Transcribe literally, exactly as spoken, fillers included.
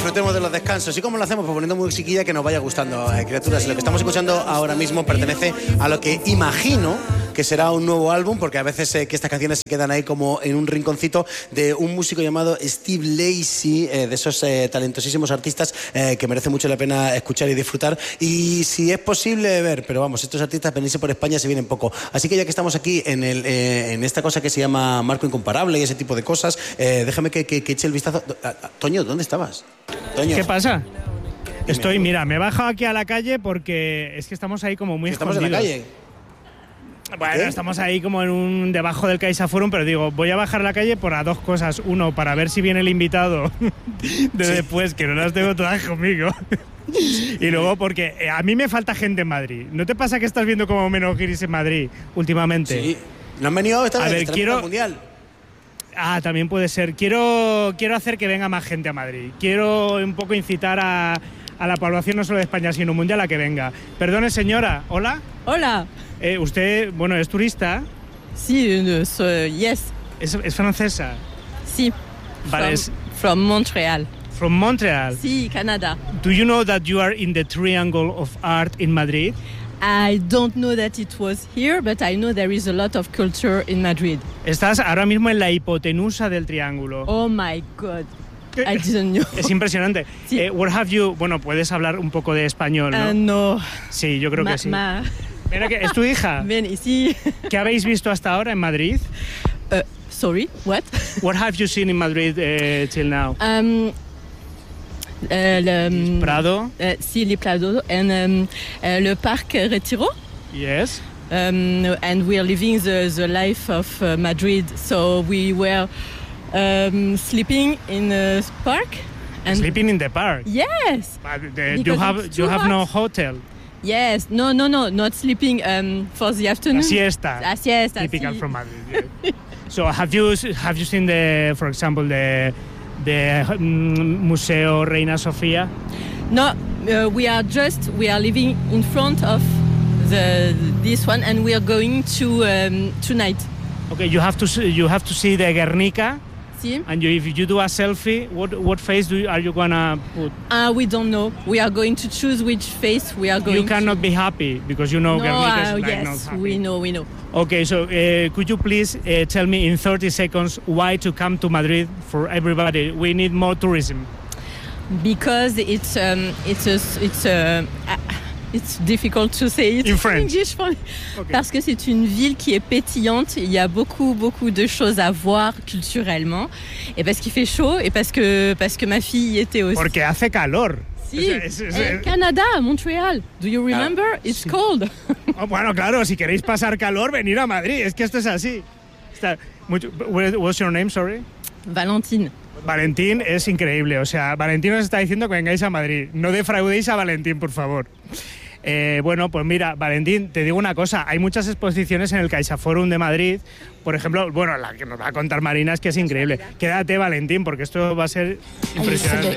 disfrutemos de los descansos. ¿Y cómo lo hacemos? Pues poniendo musiquilla que nos vaya gustando, eh, criaturas. Lo que estamos escuchando ahora mismo pertenece a lo que imagino que será un nuevo álbum, porque a veces eh, que estas canciones se quedan ahí como en un rinconcito de un músico llamado Steve Lacy, eh, de esos eh, talentosísimos artistas eh, que merece mucho la pena escuchar y disfrutar. Y si es posible ver, pero vamos, estos artistas venirse por España se vienen poco. Así que ya que estamos aquí en, el, eh, en esta cosa que se llama Marco Incomparable y ese tipo de cosas, eh, déjame que, que, que eche el vistazo. Toño, ¿dónde estabas? Toño. ¿Qué pasa? Estoy, mira, me he bajado aquí a la calle porque es que estamos ahí como muy ¿Estamos escondidos. en la calle? Bueno, ¿Qué? estamos ahí como en un debajo del CaixaForum, pero digo, voy a bajar a la calle por a dos cosas. Uno, para ver si viene el invitado de sí. después, que no las tengo todas conmigo. Y luego porque eh, a mí me falta gente en Madrid. ¿No te pasa que estás viendo como menos guiris en Madrid últimamente? Sí. ¿No han venido esta a vez? ver, quiero... mundial? Ah, también puede ser. Quiero, quiero hacer que venga más gente a Madrid. Quiero un poco incitar a, a la población no solo de España, sino mundial a que venga. Perdone, señora. ¿Hola? Hola. Eh, ¿Usted, bueno, es turista? Sí, uh, so, yes. ¿Es, es francesa? Sí. Vale, from, es... from Montreal. From Montreal? Sí, Canada. Do you know that you are in the Triangle of Art in Madrid? I don't know that it was here, but I know there is a lot of culture in Madrid. Estás ahora mismo en la hipotenusa del triángulo. Oh my God. I didn't know. Es impresionante. Sí. Eh, what have you... Bueno, puedes hablar un poco de español, ¿no? Uh, no. Sí, yo creo ma, que sí. Ma... Mira, que ¿es tu hija? Ven, sí. ¿Qué habéis visto hasta ahora en Madrid? Uh, sorry, what? What have you seen in Madrid uh, till now? Um, uh, le, um, Prado? Uh, si, le Prado. And um, uh, le Parc Retiro. Yes. Um, and we are living the, the life of uh, Madrid. So we were um, sleeping in the park. And sleeping in the park? Yes. But uh, you have you have hot. no hotel? Yes. No, no, no. Not sleeping um, for the afternoon. A siesta. A siesta. Typical si. from Madrid. Yeah. So have you have you seen the, for example, the the um, Museo Reina Sofía? No, uh, we are just we are living in front of the this one, and we are going to um, tonight. Okay, you have to see, you have to see the Guernica. Sí. And you, if you do a selfie, what what face do you, are you gonna put? Uh, we don't know. We are going to choose which face we are going. You cannot to... be happy because you know no, Guernica is uh, like yes, not happy. we know, we know. Okay, so uh, could you please uh, tell me in thirty seconds why to come to Madrid for everybody? We need more tourism. Because it's um, it's a it's a. Uh, It's difficult to say it in French. English for me. Okay. Parce que c'est une ville qui est pétillante. Il y a beaucoup, beaucoup de choses à voir culturellement. Et parce qu'il fait chaud et parce que, parce que ma fille y était aussi. Porque hace calor. Sí, es, es, es, Canada, Montreal. Do you remember? Ah, It's sí. cold. Oh, bueno, claro, si queréis pasar calor, venir a Madrid. Es que esto es así. Está mucho, what's your name, sorry? Valentín. Valentín es increíble. O sea, Valentín os está diciendo que vengáis a Madrid. No defraudéis a Valentín, por favor. Eh, bueno, pues mira, Valentín, te digo una cosa. Hay muchas exposiciones en el CaixaForum de Madrid. Por ejemplo, bueno, la que nos va a contar Marina es que es increíble. Quédate, Valentín, porque esto va a ser impresionante.